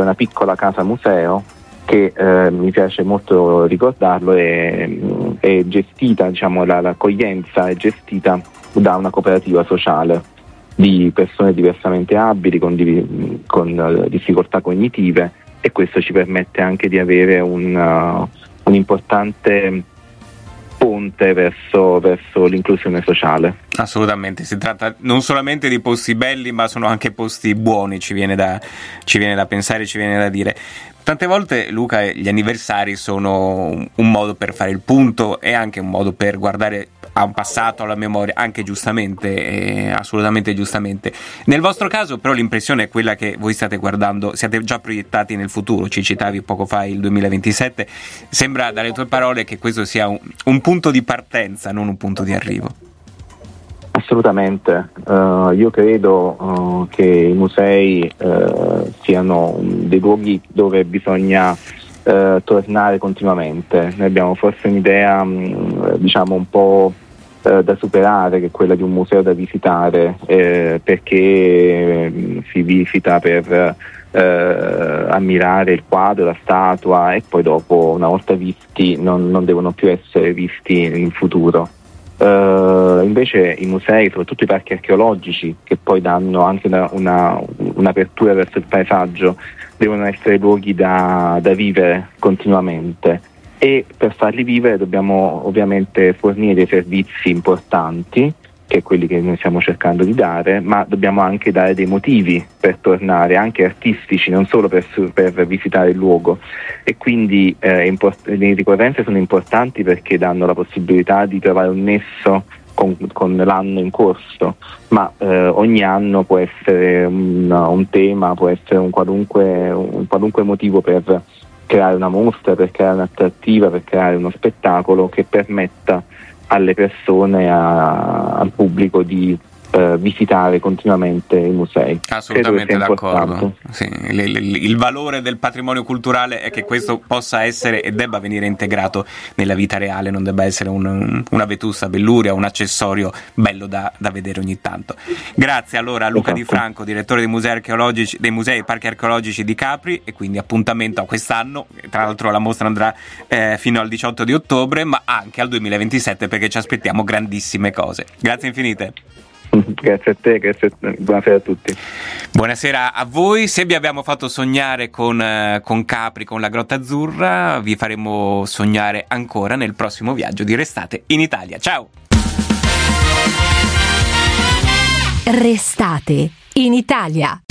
una piccola casa museo che mi piace molto ricordarlo, è gestita, diciamo, l'accoglienza è gestita da una cooperativa sociale di persone diversamente abili con difficoltà cognitive, e questo ci permette anche di avere un importante ponte verso l'inclusione sociale. Assolutamente, si tratta non solamente di posti belli, ma sono anche posti buoni, ci viene da pensare, ci viene da dire. Tante volte, Luca, gli anniversari sono un modo per fare il punto e anche un modo per guardare a un passato, alla memoria, anche giustamente, assolutamente giustamente. Nel vostro caso però l'impressione è quella che voi state guardando, siete già proiettati nel futuro, ci citavi poco fa il 2027, sembra dalle tue parole che questo sia un punto di partenza, non un punto di arrivo. Assolutamente, io credo che i musei siano dei luoghi dove bisogna tornare continuamente. Noi abbiamo forse un'idea diciamo un po' da superare, che è quella di un museo da visitare, perché si visita per ammirare il quadro, la statua, e poi dopo, una volta visti, non devono più essere visti in futuro. Invece i musei, soprattutto i parchi archeologici, che poi danno anche un'apertura verso il paesaggio, devono essere luoghi da vivere continuamente, e per farli vivere dobbiamo ovviamente fornire dei servizi importanti, che è quelli che noi stiamo cercando di dare, ma dobbiamo anche dare dei motivi per tornare, anche artistici, non solo per visitare il luogo. E quindi le ricorrenze sono importanti perché danno la possibilità di trovare un nesso con l'anno in corso, ma ogni anno può essere un tema, può essere un qualunque motivo per creare una mostra, per creare un'attrattiva, per creare uno spettacolo che permetta alle persone, al pubblico, di visitare continuamente i musei. Assolutamente d'accordo. Sì, il valore del patrimonio culturale è che questo possa essere e debba venire integrato nella vita reale, non debba essere una vetusta belluria, un accessorio bello da vedere ogni tanto. Grazie allora a Luca Di Franco, direttore dei musei e parchi archeologici di Capri, e quindi appuntamento a quest'anno. Tra l'altro la mostra andrà fino al 18 di ottobre, ma anche al 2027, perché ci aspettiamo grandissime cose. Grazie infinite. Grazie a te, buonasera a tutti. Buonasera a voi. Se vi abbiamo fatto sognare con Capri, con la Grotta Azzurra, vi faremo sognare ancora nel prossimo viaggio di Restate in Italia. Ciao! Restate in Italia.